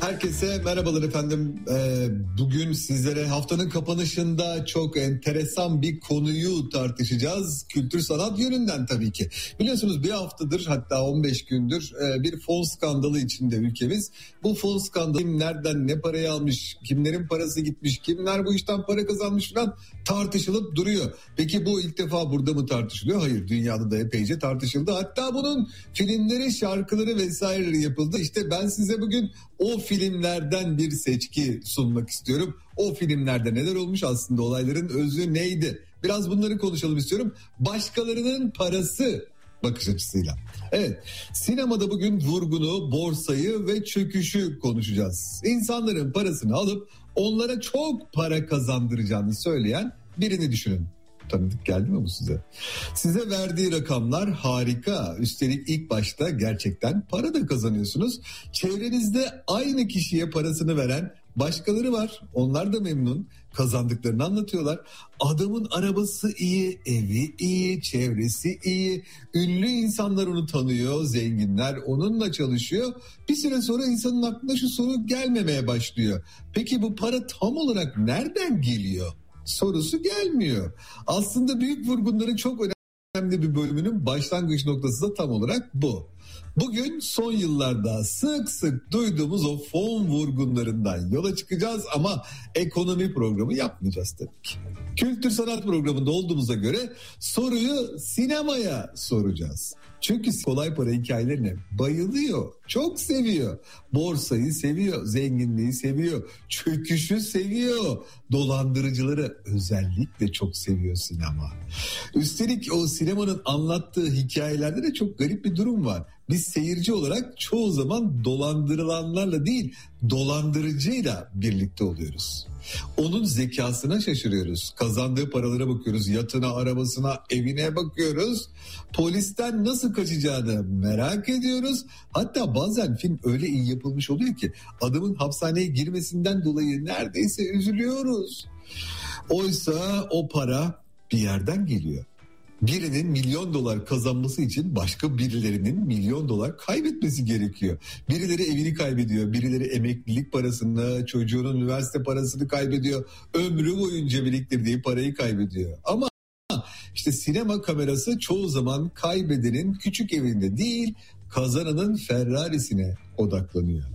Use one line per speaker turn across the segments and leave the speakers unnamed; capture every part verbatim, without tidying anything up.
Herkese merhabalar efendim. Ee, bugün sizlere haftanın kapanışında çok enteresan bir konuyu tartışacağız. Kültür sanat yönünden tabii ki. Biliyorsunuz bir haftadır, hatta on beş gündür e, bir fon skandalı içinde ülkemiz. Bu fon skandalı kim nereden ne parayı almış, kimlerin parası gitmiş, kimler bu işten para kazanmış falan tartışılıp duruyor. Peki bu ilk defa burada mı tartışılıyor? Hayır, dünyada da epeyce tartışıldı. Hatta bunun filmleri, şarkıları vesaireleri yapıldı. İşte ben size bugün o filmlerden bir seçki sunmak istiyorum. O filmlerde neler olmuş, aslında olayların özü neydi? Biraz bunları konuşalım istiyorum. Başkalarının parası bakış açısıyla. Evet, sinemada bugün vurgunu, borsayı ve çöküşü konuşacağız. İnsanların parasını alıp onlara çok para kazandıracağını söyleyen birini düşünün. Tanıdık geldi mi bu size? Size verdiği rakamlar harika. Üstelik ilk başta gerçekten para da kazanıyorsunuz. Çevrenizde aynı kişiye parasını veren başkaları var. Onlar da memnun. Kazandıklarını anlatıyorlar. Adamın arabası iyi, evi iyi, çevresi iyi. Ünlü insanlar onu tanıyor, zenginler onunla çalışıyor. Bir süre sonra insanın aklına şu soru gelmemeye başlıyor. Peki bu para tam olarak nereden geliyor? Sorusu gelmiyor. Aslında büyük vurgunların çok önemli bir bölümünün başlangıç noktası da tam olarak bu. Bugün son yıllarda sık sık duyduğumuz o fon vurgunlarından yola çıkacağız ama ekonomi programı yapmayacağız tabii ki. Kültür sanat programında olduğumuza göre soruyu sinemaya soracağız. Çünkü kolay para hikayelerine bayılıyor, çok seviyor. Borsayı seviyor, zenginliği seviyor, çöküşü seviyor. Dolandırıcıları özellikle çok seviyor sinema. Üstelik o sinemanın anlattığı hikayelerde de çok garip bir durum var. Biz seyirci olarak çoğu zaman dolandırılanlarla değil, dolandırıcıyla birlikte oluyoruz. Onun zekasına şaşırıyoruz. Kazandığı paralara bakıyoruz. Yatına, arabasına, evine bakıyoruz. Polisten nasıl kaçacağını merak ediyoruz. Hatta bazen film öyle iyi yapılmış oluyor ki adamın hapishaneye girmesinden dolayı neredeyse üzülüyoruz. Oysa o para bir yerden geliyor. Birinin milyon dolar kazanması için başka birilerinin milyon dolar kaybetmesi gerekiyor. Birileri evini kaybediyor, birileri emeklilik parasını, çocuğunun üniversite parasını kaybediyor. Ömrü boyunca biriktirdiği parayı kaybediyor. Ama işte sinema kamerası çoğu zaman kaybedenin küçük evinde değil, kazananın Ferrari'sine odaklanıyor.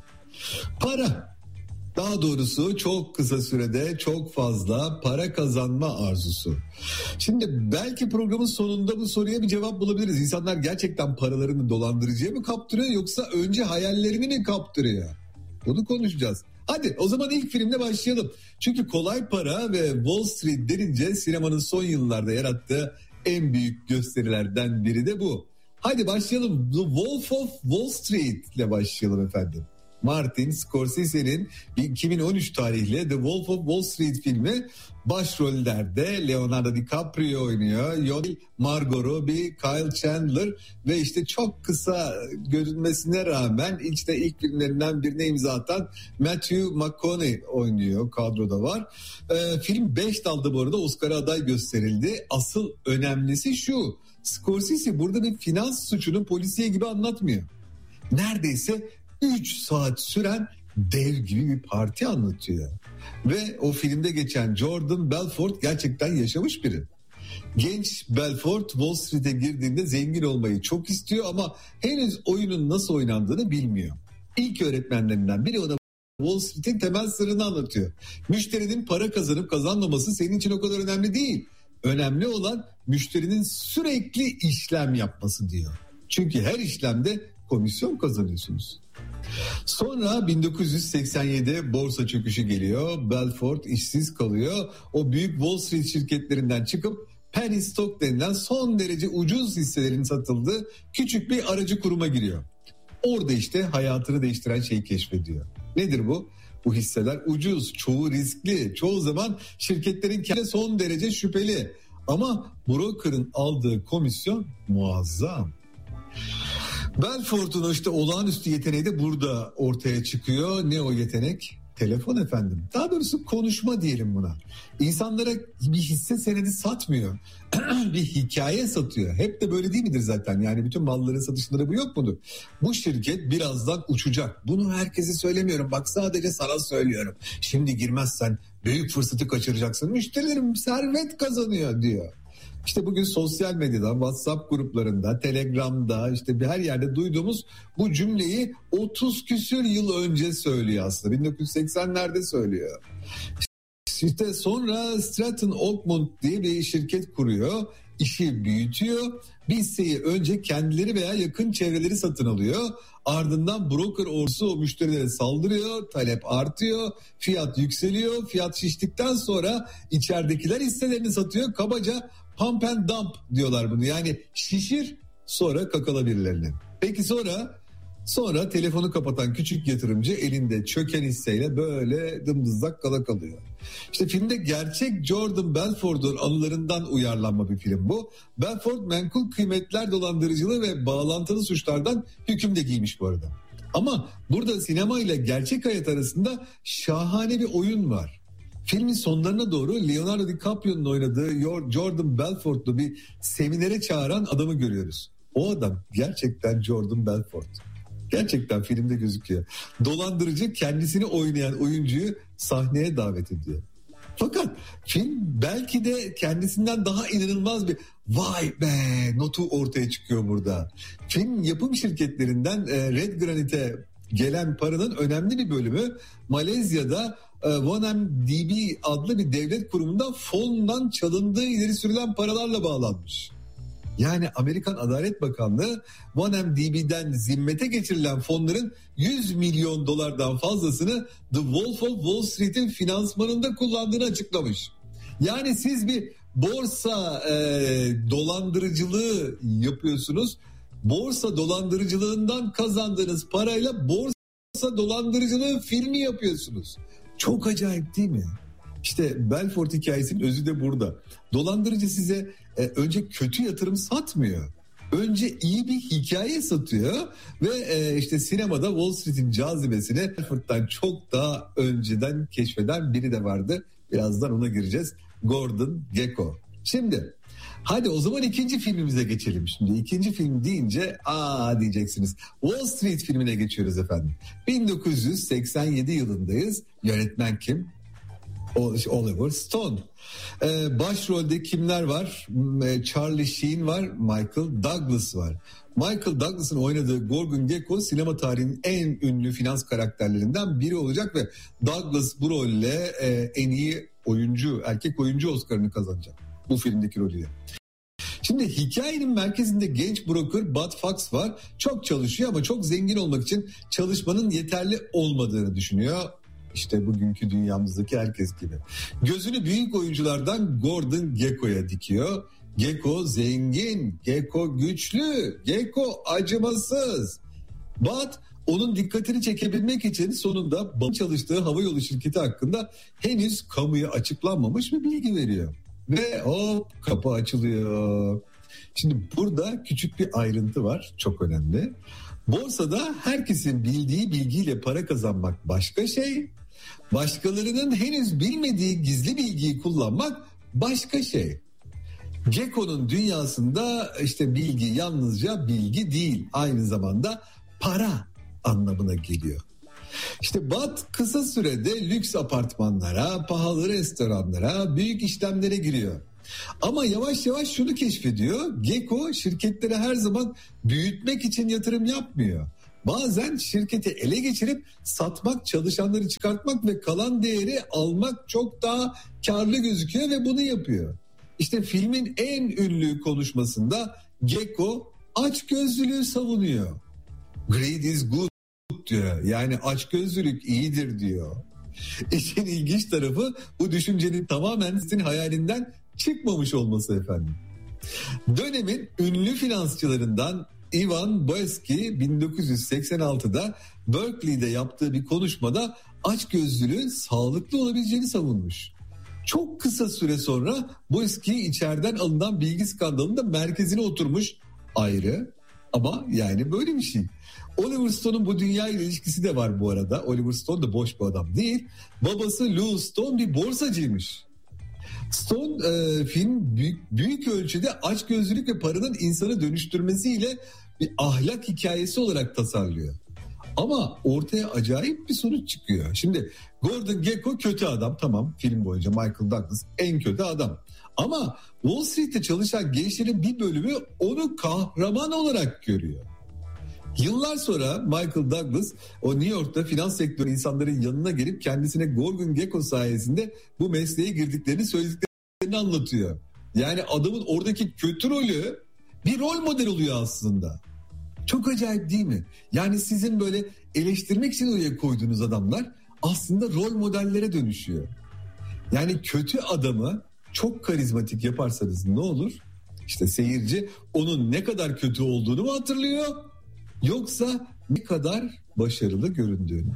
Para. Daha doğrusu çok kısa sürede çok fazla para kazanma arzusu. Şimdi belki programın sonunda bu soruya bir cevap bulabiliriz. İnsanlar gerçekten paralarını dolandırıcıya mı kaptırıyor yoksa önce hayallerini mi kaptırıyor? Bunu konuşacağız. Hadi o zaman ilk filmle başlayalım. Çünkü kolay para ve Wall Street denince sinemanın son yıllarda yarattığı en büyük gösterilerden biri de bu. Hadi başlayalım. The Wolf of Wall Street ile başlayalım efendim. Martin Scorsese'nin iki bin on üç tarihli The Wolf of Wall Street filmi, başrollerde Leonardo DiCaprio oynuyor, Joel, Margot Robbie, Kyle Chandler ve işte çok kısa görünmesine rağmen işte ilk filmlerinden birine imza atan Matthew McConaughey oynuyor, kadroda var. Ee, film beş dalda bu arada Oscar'a aday gösterildi. Asıl önemlisi şu: Scorsese burada bir finans suçunu polisiye gibi anlatmıyor. Neredeyse üç saat süren dev gibi bir parti anlatıyor. Ve o filmde geçen Jordan Belfort gerçekten yaşamış biri. Genç Belfort Wall Street'e girdiğinde zengin olmayı çok istiyor ama henüz oyunun nasıl oynandığını bilmiyor. İlk öğretmenlerinden biri ona Wall Street'in temel sırrını anlatıyor. Müşterinin para kazanıp kazanmaması senin için o kadar önemli değil. Önemli olan müşterinin sürekli işlem yapması diyor. Çünkü her işlemde komisyon kazanıyorsunuz. Sonra bin dokuz yüz seksen yedi borsa çöküşü geliyor. Belfort işsiz kalıyor. O büyük Wall Street şirketlerinden çıkıp penny stock denilen son derece ucuz hisselerin satıldığı küçük bir aracı kuruma giriyor. Orada işte hayatını değiştiren şeyi keşfediyor. Nedir bu? Bu hisseler ucuz, çoğu riskli, çoğu zaman şirketlerin kendi son derece şüpheli. Ama broker'ın aldığı komisyon muazzam. Belfort'un işte olağanüstü yeteneği de burada ortaya çıkıyor. Ne o yetenek? Telefon efendim. Daha doğrusu konuşma diyelim buna. İnsanlara bir hisse senedi satmıyor. Bir hikaye satıyor. Hep de böyle değil midir zaten? Yani bütün malların satışında da bu yok mudur? Bu şirket birazdan uçacak. Bunu herkese söylemiyorum. Bak sadece sana söylüyorum. Şimdi girmezsen büyük fırsatı kaçıracaksın. Müşterilerim servet kazanıyor diyor. İşte bugün sosyal medyadan, WhatsApp gruplarında, Telegram'da, işte bir her yerde duyduğumuz bu cümleyi otuz küsür yıl önce söylüyor aslında. bin dokuz yüz seksenlerde söylüyor. İşte sonra Stratton Oakmont diye bir şirket kuruyor, işi büyütüyor. Bir hisseyi önce kendileri veya yakın çevreleri satın alıyor. Ardından broker ordusu o müşterilere saldırıyor, talep artıyor, fiyat yükseliyor. Fiyat şiştikten sonra içeridekiler hisselerini satıyor. Kabaca pump and dump diyorlar bunu. Yani şişir sonra kakala birilerine. Peki sonra sonra telefonu kapatan küçük yatırımcı elinde çöken hisseyle böyle dımdızlak kala kalıyor. İşte filmde gerçek Jordan Belfort'un anılarından uyarlanma bir film bu. Belfort menkul kıymetler dolandırıcılığı ve bağlantılı suçlardan hüküm de giymiş bu arada. Ama burada sinema ile gerçek hayat arasında şahane bir oyun var. Filmin sonlarına doğru Leonardo DiCaprio'nun oynadığı Jordan Belfort'lu bir seminere çağıran adamı görüyoruz. O adam gerçekten Jordan Belfort. Gerçekten filmde gözüküyor. Dolandırıcı kendisini oynayan oyuncuyu sahneye davet ediyor. Fakat film belki de kendisinden daha inanılmaz bir vay be notu ortaya çıkıyor burada. Film yapım şirketlerinden Red Granite'e gelen paranın önemli bir bölümü Malezya'da one M D B adlı bir devlet kurumunda fondan çalındığı ileri sürülen paralarla bağlanmış. Yani Amerikan Adalet Bakanlığı one M D B'den zimmete geçirilen fonların yüz milyon dolardan fazlasını The Wolf of Wall Street'in finansmanında kullandığını açıklamış. Yani siz bir borsa e, dolandırıcılığı yapıyorsunuz. Borsa dolandırıcılığından kazandığınız parayla borsa dolandırıcılığı filmi yapıyorsunuz. Çok acayip değil mi? İşte Belfort hikayesinin özü de burada. Dolandırıcı size e, önce kötü yatırım satmıyor. Önce iyi bir hikaye satıyor ve e, işte sinemada Wall Street'in cazibesini Belfort'tan çok daha önceden keşfeden biri de vardı. Birazdan ona gireceğiz. Gordon Gekko. Şimdi hadi o zaman ikinci filmimize geçelim. Şimdi ikinci film deyince aa diyeceksiniz. Wall Street filmine geçiyoruz efendim. bin dokuz yüz seksen yedi yılındayız. Yönetmen kim? Oliver Stone. Ee, başrolde kimler var? Charlie Sheen var, Michael Douglas var. Michael Douglas'ın oynadığı Gordon Gekko sinema tarihinin en ünlü finans karakterlerinden biri olacak ve Douglas bu rolle e, en iyi oyuncu, erkek oyuncu Oscar'ını kazanacak bu filmdeki rolüyle. Şimdi hikayenin merkezinde genç broker Bud Fox var. Çok çalışıyor ama çok zengin olmak için çalışmanın yeterli olmadığını düşünüyor. İşte bugünkü dünyamızdaki herkes gibi. Gözünü büyük oyunculardan Gordon Gekko'ya dikiyor. Gekko zengin, Gekko güçlü, Gekko acımasız. Bud onun dikkatini çekebilmek için sonunda çalıştığı havayolu şirketi hakkında henüz kamuya açıklanmamış bir bilgi veriyor. Ve hop kapı açılıyor. Şimdi burada küçük bir ayrıntı var, çok önemli. Borsada herkesin bildiği bilgiyle para kazanmak başka şey. Başkalarının henüz bilmediği gizli bilgiyi kullanmak başka şey. Gekko'nun dünyasında işte bilgi yalnızca bilgi değil, aynı zamanda para anlamına geliyor. İşte Bud kısa sürede lüks apartmanlara, pahalı restoranlara, büyük işlemlere giriyor. Ama yavaş yavaş şunu keşfediyor. Gekko şirketlere her zaman büyütmek için yatırım yapmıyor. Bazen şirketi ele geçirip satmak, çalışanları çıkartmak ve kalan değeri almak çok daha karlı gözüküyor ve bunu yapıyor. İşte filmin en ünlü konuşmasında Gekko açgözlülüğü savunuyor. Greed is good diyor. Yani açgözlülük iyidir diyor. İşin ilginç tarafı bu düşüncenin tamamen sizin hayalinden çıkmamış olması efendim. Dönemin ünlü finansçılarından Ivan Boesky bin dokuz yüz seksen altıda Berkeley'de yaptığı bir konuşmada açgözlülüğün sağlıklı olabileceğini savunmuş. Çok kısa süre sonra Boesky içeriden alınan bilgi skandalında merkezine oturmuş ayrı. Ama yani böyle bir şey. Oliver Stone'un bu dünya ile ilişkisi de var bu arada. Oliver Stone da boş bir adam değil. Babası Lou Stone bir borsacıymış. Stone e, film büyük, büyük ölçüde açgözlülük ve paranın insanı dönüştürmesiyle bir ahlak hikayesi olarak tasarlıyor. Ama ortaya acayip bir sonuç çıkıyor. Şimdi Gordon Gekko kötü adam, tamam, film boyunca Michael Douglas en kötü adam. Ama Wall Street'te çalışan gençlerin bir bölümü onu kahraman olarak görüyor. Yıllar sonra Michael Douglas o New York'ta finans sektörü insanların yanına gelip kendisine Gordon Gekko sayesinde bu mesleğe girdiklerini söylediklerini anlatıyor. Yani adamın oradaki kötü rolü bir rol model oluyor aslında. Çok acayip değil mi? Yani sizin böyle eleştirmek için oraya koyduğunuz adamlar aslında rol modellere dönüşüyor. Yani kötü adamı çok karizmatik yaparsanız ne olur? İşte seyirci onun ne kadar kötü olduğunu mu hatırlıyor? Yoksa ne kadar başarılı göründüğünü.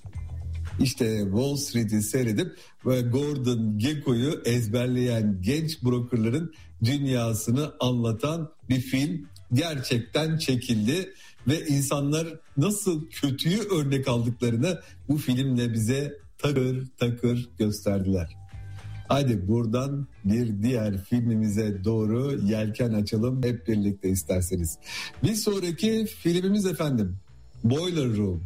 İşte Wall Street'i seyredip ve Gordon Gekko'yu ezberleyen genç brokerların dünyasını anlatan bir film gerçekten çekildi. Ve insanlar nasıl kötüyü örnek aldıklarını bu filmle bize takır takır gösterdiler. Hadi buradan bir diğer filmimize doğru yelken açalım hep birlikte isterseniz. Bir sonraki filmimiz efendim Boiler Room.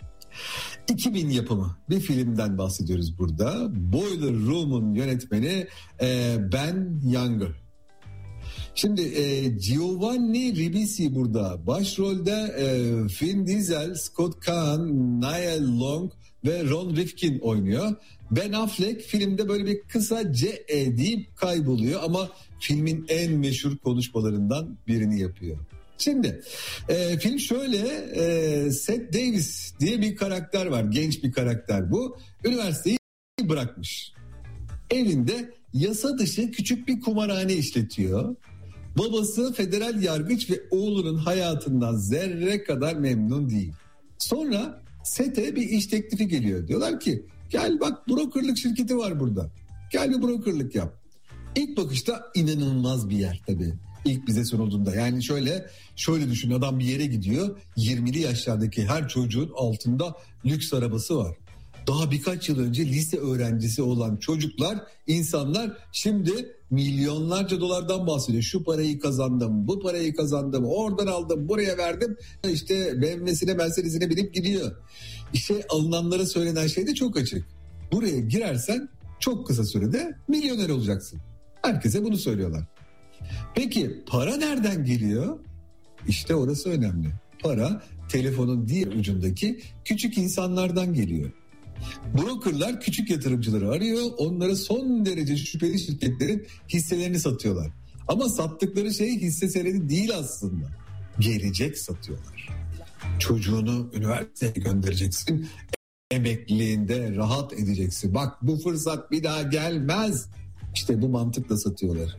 iki bin yapımı bir filmden bahsediyoruz burada. Boiler Room'un yönetmeni e, Ben Younger. Şimdi e, Giovanni Ribisi burada. Başrolde e, Vin Diesel, Scott Caan, Nia Long ve Ron Rifkin oynuyor. Ben Affleck filmde böyle bir kısa C E deyip kayboluyor ama filmin en meşhur konuşmalarından birini yapıyor. Şimdi e, film şöyle, e, Seth Davis diye bir karakter var, genç bir karakter bu. Üniversiteyi bırakmış. Evinde yasa dışı küçük bir kumarhane işletiyor. Babası federal yargıç ve oğlunun hayatından zerre kadar memnun değil. Sonra Seth'e bir iş teklifi geliyor. Diyorlar ki gel bak, brokerlık şirketi var burada. Gel bir brokerlık yap. İlk bakışta inanılmaz bir yer tabii. İlk bize sorulduğunda. Yani şöyle şöyle düşün, adam bir yere gidiyor. yirmili yaşlardaki her çocuğun altında lüks arabası var. Daha birkaç yıl önce lise öğrencisi olan çocuklar, insanlar şimdi milyonlarca dolardan bahsediyor. Şu parayı kazandım, bu parayı kazandım, oradan aldım, buraya verdim. İşte B M W'sine, Mercedes'ine binip gidiyor. İşte alınanlara söylenen şey de çok açık. Buraya girersen çok kısa sürede milyoner olacaksın. Herkese bunu söylüyorlar. Peki para nereden geliyor? İşte orası önemli. Para telefonun diğer ucundaki küçük insanlardan geliyor. Brokerlar küçük yatırımcıları arıyor, onlara son derece şüpheli şirketlerin hisselerini satıyorlar. Ama sattıkları şey hisse senedi değil aslında. Gelecek satıyorlar. Çocuğunu üniversiteye göndereceksin, emekliliğinde rahat edeceksin. Bak bu fırsat bir daha gelmez. İşte bu mantıkla satıyorlar.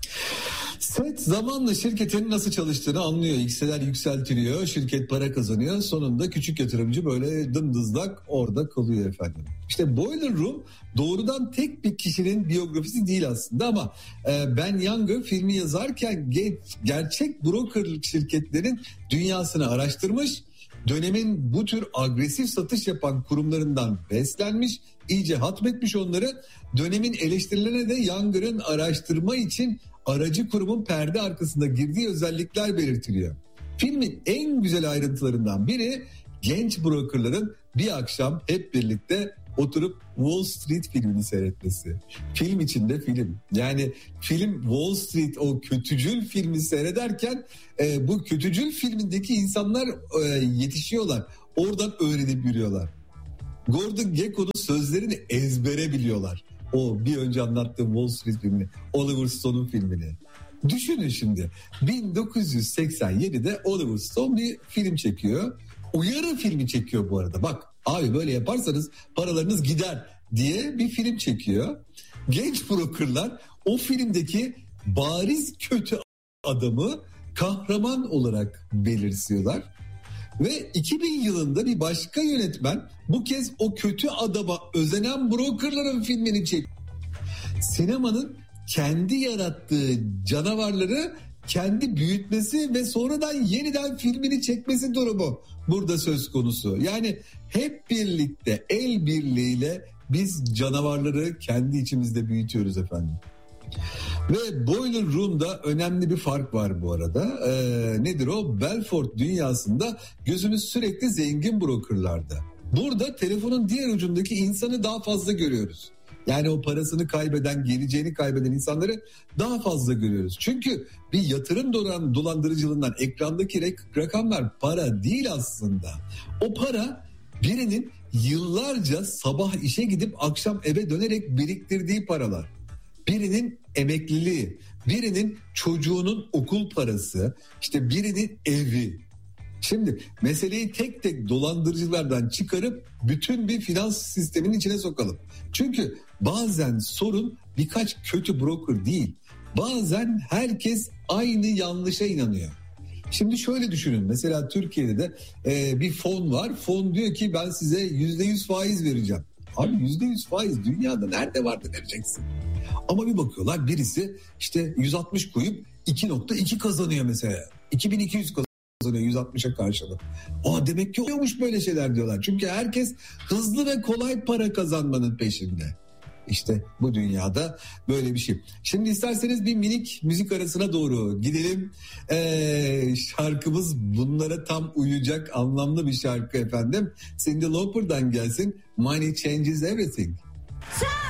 Seth zamanla şirketin nasıl çalıştığını anlıyor. Hisseler yükseltiliyor, şirket para kazanıyor. Sonunda küçük yatırımcı böyle dımdızlak orada kalıyor efendim. İşte Boiler Room doğrudan tek bir kişinin biyografisi değil aslında ama e, Ben Younger filmi yazarken ge- gerçek brokerlık şirketlerin dünyasını araştırmış. Dönemin bu tür agresif satış yapan kurumlarından beslenmiş, iyice hatmetmiş onları. Dönemin eleştirilerine de Younger'ın araştırma için aracı kurumun perde arkasında girdiği özellikler belirtiliyor. Filmin en güzel ayrıntılarından biri genç brokerların bir akşam hep birlikte oturup Wall Street filmini seyretmesi. Film içinde film. Yani film Wall Street, o kötücül filmi seyrederken e, bu kötücül filmindeki insanlar e, yetişiyorlar. Oradan öğrenip yürüyorlar. Gordon Gekko'nun sözlerini ezbere biliyorlar. O bir önce anlattığım Wall Street filmini, Oliver Stone'un filmini. Düşünün şimdi bin dokuz yüz seksen yedide Oliver Stone bir film çekiyor. Uyarı filmi çekiyor bu arada. Bak abi böyle yaparsanız paralarınız gider diye bir film çekiyor. Genç brokerlar o filmdeki bariz kötü adamı kahraman olarak belirsiyorlar. Ve iki bin yılında bir başka yönetmen bu kez o kötü adama özenen brokerların filmini çekiyor. Sinemanın kendi yarattığı canavarları kendi büyütmesi ve sonradan yeniden filmini çekmesi durumu burada söz konusu. Yani hep birlikte, el birliğiyle biz canavarları kendi içimizde büyütüyoruz efendim. Ve Boiler Room'da önemli bir fark var bu arada. Ee, nedir o? Belfort dünyasında gözümüz sürekli zengin brokerlarda. Burada telefonun diğer ucundaki insanı daha fazla görüyoruz. Yani o parasını kaybeden, geleceğini kaybeden insanları daha fazla görüyoruz. Çünkü bir yatırım dolan, dolandırıcılığından ekrandaki rakamlar para değil aslında. O para birinin yıllarca sabah işe gidip akşam eve dönerek biriktirdiği paralar. Birinin emekliliği, birinin çocuğunun okul parası, işte birinin evi. Şimdi meseleyi tek tek dolandırıcılardan çıkarıp bütün bir finans sisteminin içine sokalım. Çünkü bazen sorun birkaç kötü broker değil. Bazen herkes aynı yanlışa inanıyor. Şimdi şöyle düşünün, mesela Türkiye'de de e, bir fon var. Fon diyor ki ben size yüzde yüz faiz vereceğim. Abi yüzde yüz faiz dünyada nerede vardı vereceksin? Ama bir bakıyorlar birisi işte yüz altmış koyup iki nokta iki kazanıyor mesela. iki bin iki yüz kazanıyor yüz altmışa karşılık. Aa, demek ki oluyormuş böyle şeyler diyorlar. Çünkü herkes hızlı ve kolay para kazanmanın peşinde. İşte bu dünyada böyle bir şey. Şimdi isterseniz bir minik müzik arasına doğru gidelim. Ee, şarkımız bunlara tam uyacak anlamlı bir şarkı efendim. Cyndi Lauper'dan gelsin. Money Changes Everything.